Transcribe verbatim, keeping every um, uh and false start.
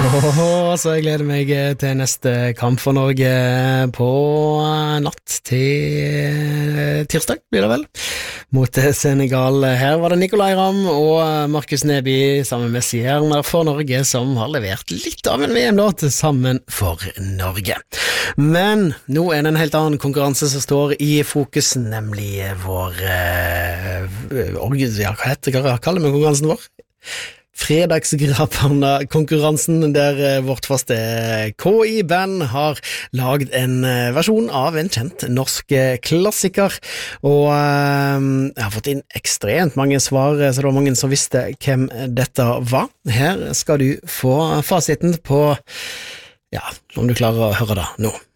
Åh, så jeg gleder meg til neste kamp for Norge på natt til tirsdag, blir det vel, mot Senegal. Her var det Nicolai Ramm og Markus Neby sammen med Stjerner for Norge, som har levert litt av en V M-låt sammen for Norge. Men nå er det en helt annen konkurranse som står i fokus, nemlig vår eh, ja, hva heter det, hva kaller vi konkurransen vår? Fredagsgrapparna-konkurransen, der vårt faste K I-band har laget en versjon av en kjent norsk klassiker, og øh, jeg har fått inn ekstremt mange svar, så det var mange som visste hvem dette var. Her skal du få fasiten på, ja, om du klarer å høre det nå.